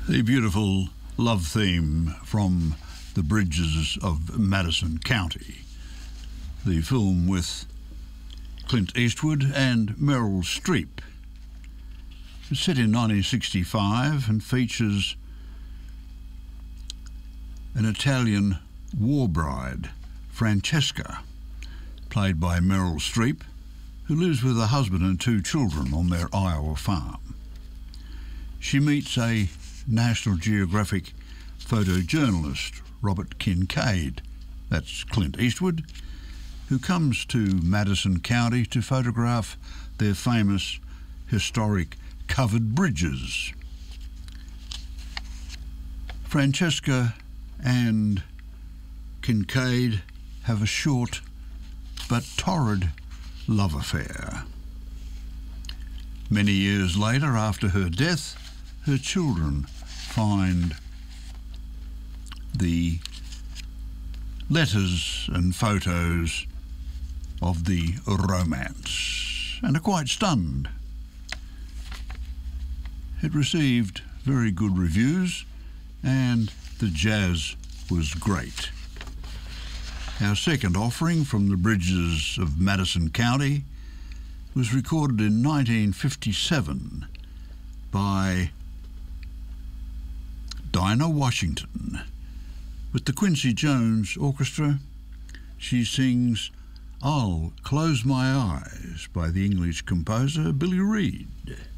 The beautiful love theme from The Bridges of Madison County, the film with Clint Eastwood and Meryl Streep. It's set in 1965 and features an Italian war bride, Francesca, played by Meryl Streep, who lives with her husband and two children on their Iowa farm. She meets a National Geographic photojournalist, Robert Kincaid, that's Clint Eastwood, who comes to Madison County to photograph their famous historic covered bridges. Francesca and Kincaid have a short but torrid love affair. Many years later, after her death, her children find the letters and photos of the romance and are quite stunned. It received very good reviews and the jazz was great. Our second offering from the Bridges of Madison County was recorded in 1957 by Dinah Washington. With the Quincy Jones Orchestra, she sings "I'll Close My Eyes" by the English composer Billy Reed.